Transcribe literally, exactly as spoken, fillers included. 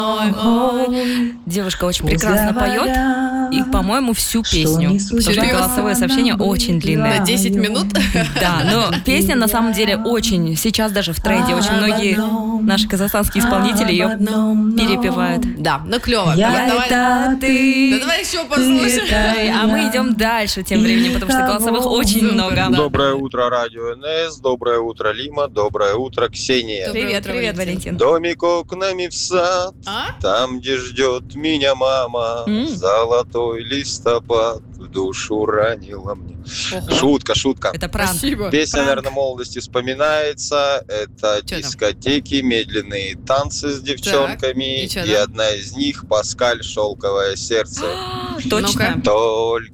Девушка очень прекрасно поет, и, по-моему, всю песню. Потому что голосовое сообщение очень длинное. На десять минут? Да, но песня на самом деле очень, сейчас даже в тренде, очень многие наши казахстанские исполнители ее перепевают. Да, ну клево. Я давай, это ты. Да давай еще послушаем. А мы идем дальше тем временем, потому что голосовых очень Супер, много. да. Доброе утро, радио эн эс, доброе утро, Лима, доброе утро, Ксения. Доброе Привет, утро, привет, Валентин. Валентин. Домик окнами в сад, А? там, где ждет меня мама, М. золотой листопад в душу ранила мне. Ого. Шутка, шутка. Это пранк. Спасибо. Песня, Пранк. наверное, молодости вспоминается. Это Чё там? дискотеки, медленные танцы с девчонками. и чё И там? одна из них — Паскаль, «Шелковое сердце». Точно. Ну-ка. Только